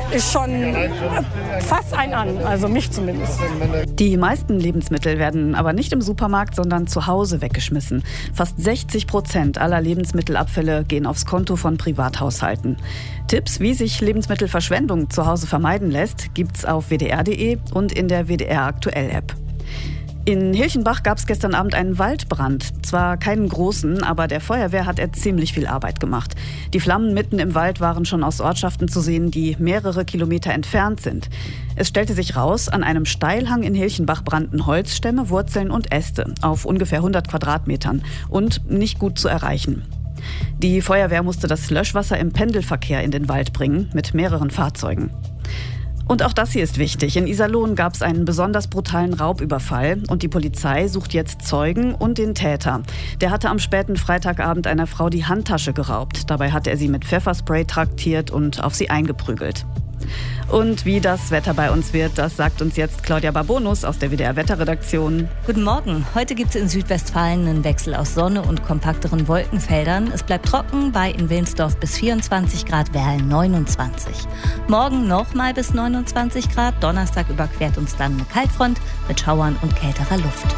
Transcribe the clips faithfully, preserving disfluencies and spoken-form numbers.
ist schon fast ein an, also mich zumindest. Die meisten Lebensmittel werden aber nicht im Supermarkt, sondern zu Hause weggeschmissen. Fast sechzig Prozent aller Lebensmittelabfälle gehen aufs Konto von Privathaushalten. Tipps, wie sich Lebensmittelverschwendung zu Hause vermeiden lässt, gibt's auf w d r punkt d e und in der W D R Aktuell App. In Hilchenbach gab es gestern Abend einen Waldbrand. Zwar keinen großen, aber der Feuerwehr hat er ziemlich viel Arbeit gemacht. Die Flammen mitten im Wald waren schon aus Ortschaften zu sehen, die mehrere Kilometer entfernt sind. Es stellte sich raus, an einem Steilhang in Hilchenbach brannten Holzstämme, Wurzeln und Äste auf ungefähr hundert Quadratmetern und nicht gut zu erreichen. Die Feuerwehr musste das Löschwasser im Pendelverkehr in den Wald bringen, mit mehreren Fahrzeugen. Und auch das hier ist wichtig. In Iserlohn gab es einen besonders brutalen Raubüberfall und die Polizei sucht jetzt Zeugen und den Täter. Der hatte am späten Freitagabend einer Frau die Handtasche geraubt. Dabei hatte er sie mit Pfefferspray traktiert und auf sie eingeprügelt. Und wie das Wetter bei uns wird, das sagt uns jetzt Claudia Barbonus aus der W D R-Wetterredaktion. Guten Morgen. Heute gibt es in Südwestfalen einen Wechsel aus Sonne und kompakteren Wolkenfeldern. Es bleibt trocken bei in Wilnsdorf bis vierundzwanzig Grad, Werl neunundzwanzig. Morgen nochmal bis neunundzwanzig Grad. Donnerstag überquert uns dann eine Kaltfront mit Schauern und kälterer Luft.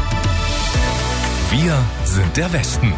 Wir sind der Westen.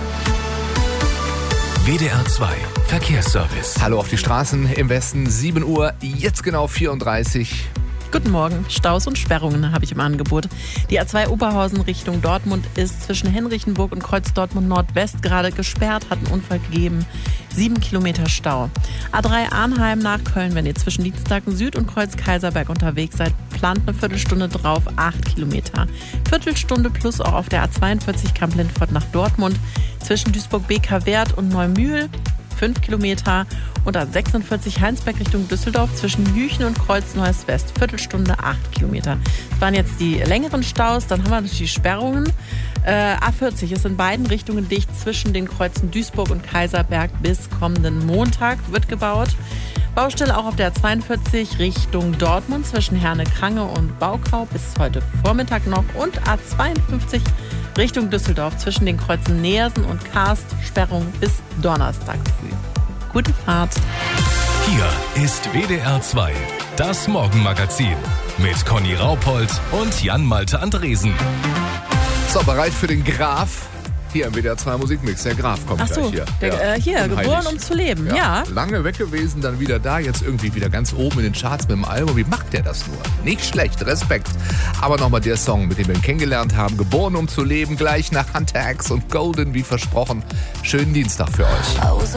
W D R zwei Verkehrsservice. Hallo auf die Straßen im Westen, sieben Uhr, jetzt genau vierunddreißig. Guten Morgen. Staus und Sperrungen habe ich im Angebot. Die A zwei Oberhausen Richtung Dortmund ist zwischen Henrichenburg und Kreuz Dortmund Nordwest gerade gesperrt, hat einen Unfall gegeben. Sieben Kilometer Stau. A drei Arnheim nach Köln, wenn ihr zwischen Dienstlaken Süd und Kreuz Kaiserberg unterwegs seid, plant eine Viertelstunde drauf, acht Kilometer. Viertelstunde plus auch auf der A zweiundvierzig Kamp-Lindfort nach Dortmund, zwischen Duisburg-Beker-Wert und Neumühl, fünf Kilometer. Und A sechsundvierzig Heinsberg Richtung Düsseldorf zwischen Jüchen und Kreuz Neues West, Viertelstunde, acht Kilometer. Das waren jetzt die längeren Staus, dann haben wir natürlich die Sperrungen. Äh, A vierzig ist in beiden Richtungen dicht zwischen den Kreuzen Duisburg und Kaiserberg bis kommenden Montag, wird gebaut. Baustelle auch auf der A zweiundvierzig Richtung Dortmund zwischen Herne-Krange und Baukau bis heute Vormittag noch und A zweiundfünfzig Richtung Düsseldorf zwischen den Kreuzen Neersen und Karst, Sperrung bis Donnerstag früh. Gute Fahrt. Hier ist W D R zwei, das Morgenmagazin mit Conny Raupold und Jan-Malte Andresen. So, bereit für den Graf? Hier im W D R zwei Musikmix. Der Graf kommt Ach so, gleich hier. Der, ja, äh, hier, geboren heilig. um zu leben, ja. ja. Lange weg gewesen, dann wieder da, jetzt irgendwie wieder ganz oben in den Charts mit dem Album. Wie macht der das nur? Nicht schlecht, Respekt. Aber nochmal der Song, mit dem wir ihn kennengelernt haben. Geboren um zu leben, gleich nach Hunter X und Golden, wie versprochen. Schönen Dienstag für euch.